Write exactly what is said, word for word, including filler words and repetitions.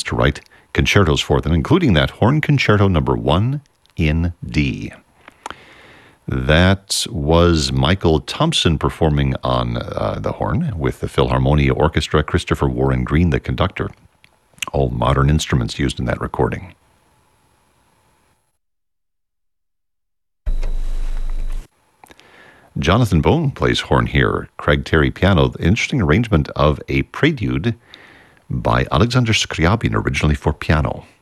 to write concertos for them, including that Horn Concerto number one in D. That was Michael Thompson performing on uh, the horn with the Philharmonia Orchestra, Christopher Warren Green, the conductor. All modern instruments used in that recording. Jonathan Bone plays horn here. Craig Terry piano. Interesting arrangement of a prelude by Alexander Scriabin, originally for piano.